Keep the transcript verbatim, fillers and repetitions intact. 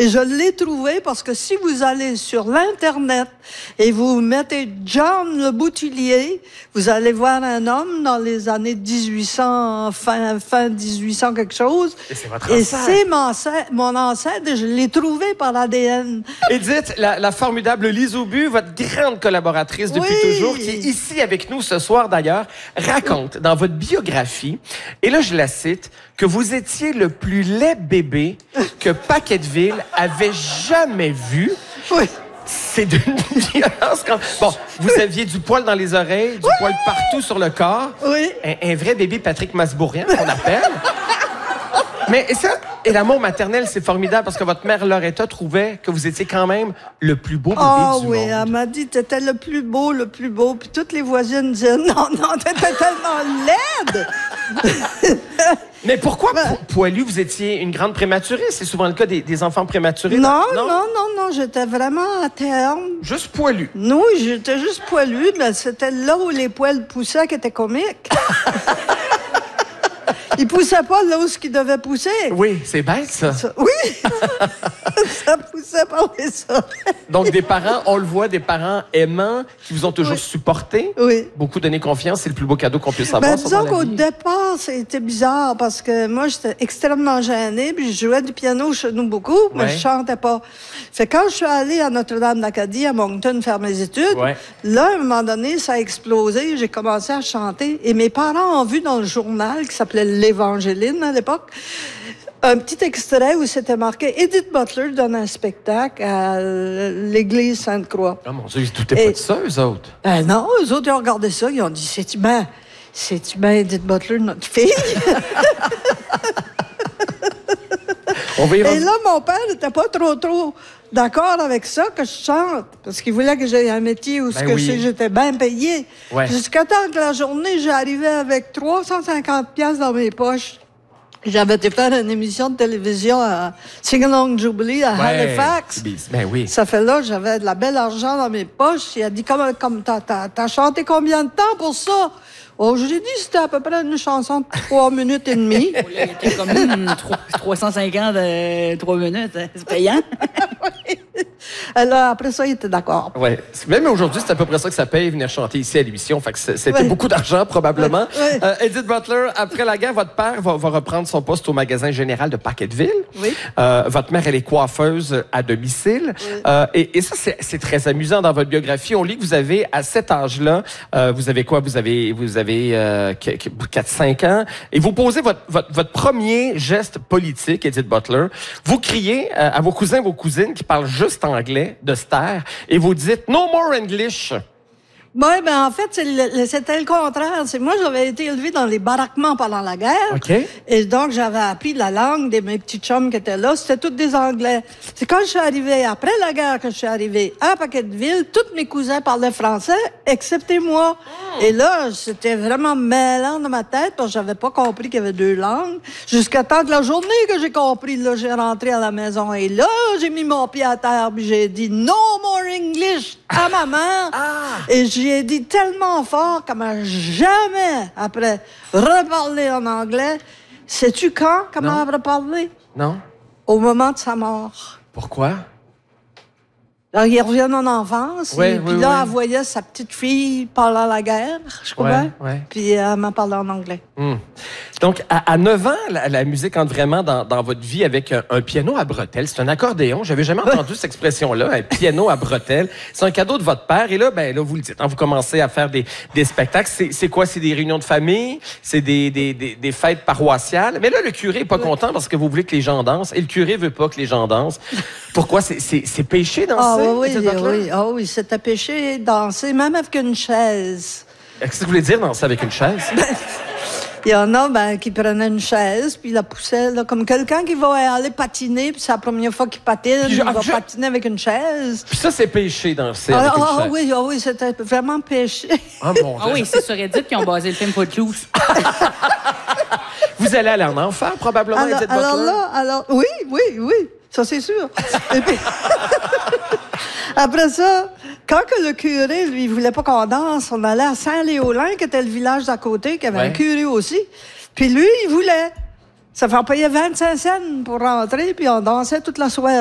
Et je l'ai trouvé parce que si vous allez sur l'Internet et vous mettez John Le Boutillier, vous allez voir un homme dans les années dix-huit cents, fin, fin dix-huit cents quelque chose. Et c'est votre Et ancêtre. c'est mon ancêtre, mon ancêtre et je l'ai trouvé par A D N. Edith, la, la formidable Lise Aubu, votre grande collaboratrice depuis Oui. toujours, qui est ici avec nous ce soir d'ailleurs, raconte dans votre biographie, et là je la cite, que vous étiez le plus laid bébé que Paquetteville avait jamais vu. Oui. C'est d'une violence. Quand... Bon, vous aviez du poil dans les oreilles, du oui. poil partout sur le corps. Oui. Un, un vrai bébé Patrick Masbourian, qu'on appelle. Mais et ça, et l'amour maternel, c'est formidable parce que votre mère Loretta trouvait que vous étiez quand même le plus beau bébé Oh du oui, monde. elle m'a dit t'étais le plus beau, le plus beau. Puis toutes les voisines disaient non, non, t'étais tellement laide. Mais pourquoi po poilu, vous étiez une grande prématurée? C'est souvent le cas des, des enfants prématurés. Non, non, non, non, non, j'étais vraiment à terme. Juste poilu. Non, j'étais juste poilue, mais c'était là où les poils poussaient qui était comique. Ils poussaient pas là où ce qu'ils devaient pousser. Oui, c'est bête, ça. Ça- oui! Ça poussait pas, oui, ça. Donc, des parents, on le voit, des parents aimants qui vous ont toujours Oui. supporté. Oui. Beaucoup donné confiance, c'est le plus beau cadeau qu'on puisse avoir. Ben, ça, disons dans la qu'au vie. départ, c'était bizarre parce que moi, j'étais extrêmement gênée, puis je jouais du piano chez nous beaucoup, mais Ouais. je chantais pas. Fait que quand je suis allée à Notre-Dame-d'Acadie, à Moncton, faire mes études, Ouais. là, à un moment donné, ça a explosé, j'ai commencé à chanter, et mes parents ont vu dans le journal, qui s'appelait l'Évangéline à l'époque, un petit extrait où c'était marqué « Edith Butler donne un spectacle à l'église Sainte-Croix ». Oh mon Dieu, ils se doutaient pas Et- de ça, eux autres. Ben non, eux autres, ils ont regardé ça, ils ont dit, c'est-tu bien, c'est-tu bien Edith Butler, notre fille? On va y Et revenir. là, mon père n'était pas trop, trop d'accord avec ça, que je chante, parce qu'il voulait que j'aie un métier où ce Ben que oui. c'est, j'étais bien payée. Ouais. Jusqu'à temps que la journée, j'arrivais avec trois cent cinquante piastres dans mes poches. J'avais été faire une émission de télévision à Sing-Along Jubilee à Ouais. Halifax. Ben oui. Ça fait là, j'avais de la belle argent dans mes poches. Il a dit, comme, comme t'as, t'as, t'as chanté combien de temps pour ça? Oh, je lui ai dit, c'était à peu près une chanson de trois minutes et demie. C'était comme hum, trois cent cinquante, euh, trois minutes. Hein. C'est payant. Alors, après ça, il était d'accord. Ouais. Même aujourd'hui, c'est à peu près ça que ça paye venir chanter ici à l'émission. Fait que c'est- c'était Ouais. beaucoup d'argent, probablement. Ouais. Euh, Edith Butler, après la guerre, votre père va, va reprendre son poste au magasin général de Paquetteville. Oui. Euh, votre mère, elle est coiffeuse à domicile. Oui. Euh, et, et ça, c'est c'est très amusant dans votre biographie. On lit que vous avez, à cet âge-là, euh, vous avez quoi? Vous avez, vous avez euh, quatre cinq ans. Et vous posez votre, votre, votre premier geste politique, Edith Butler. Vous criez euh, à vos cousins, vos cousines qui parlent juste anglais, de se taire, et vous dites « No more English ». Oui, ben en fait, c'est le- c'était le contraire. C'est moi, j'avais été élevée dans les baraquements pendant la guerre. OK. Et donc, j'avais appris la langue de mes petits chums qui étaient là. C'était tous des Anglais. C'est quand je suis arrivée, après la guerre que je suis arrivée à Paquetteville, tous mes cousins parlaient français, excepté moi. Et là, c'était vraiment mêlant dans ma tête parce que j'avais pas compris qu'il y avait deux langues. Jusqu'à temps que la journée que j'ai compris, là, j'ai rentré à la maison. Et là, j'ai mis mon pied à terre puis j'ai dit « No more English » à ma mère. Et j'y ai dit tellement fort qu'elle m'a jamais, après, reparlé en anglais. Sais-tu quand qu'elle m'a reparlé? Non? Au moment de sa mort. Pourquoi? Alors, il revient en enfance. Ouais, et puis oui, là, oui. elle voyait sa petite fille pendant la guerre, je crois. Ouais, ouais. Puis elle m'a parlé en anglais. Hmm. Donc, à, à neuf ans, la, la musique entre vraiment dans, dans votre vie avec un, un piano à bretelles. C'est un accordéon. J'avais jamais entendu cette expression-là, un piano à bretelles. C'est un cadeau de votre père. Et là, ben là, vous le dites, hein, vous commencez à faire des, des spectacles. C'est c'est quoi? C'est des réunions de famille? C'est des, des, des, des fêtes paroissiales? Mais là, le curé est pas content parce que vous voulez que les gens dansent. Et le curé veut pas que les gens dansent. Pourquoi? C'est- C'est c'est péché Ah danser? oui, Edith oui, Butler? oui, ah oui, c'était péché danser, même avec une chaise. Qu'est-ce que vous voulez dire danser avec une chaise? Il y en a ben, qui prenaient une chaise, puis la poussaient, là, comme quelqu'un qui va aller patiner, puis c'est la première fois qu'il patine, Puis je- il va je- patiner avec une chaise. Puis ça, c'est péché danser Ah, avec une ah, chaise. oui, ah oui, c'était vraiment péché. Ah, mon Ah Dieu. oui, c'est sur Reddit qu'ils ont basé le film Footloose. Vous allez aller en enfer, probablement, Alors, Edith alors Butler? là, alors, oui, oui, oui, ça c'est sûr. Et puis, après ça, quand que le curé, lui, voulait pas qu'on danse, on allait à Saint-Léolin, qui était le village d'à côté, qui avait Ouais. un curé aussi. Puis lui, il voulait. Ça fait payer vingt-cinq cents pour rentrer, puis on dansait toute la soirée.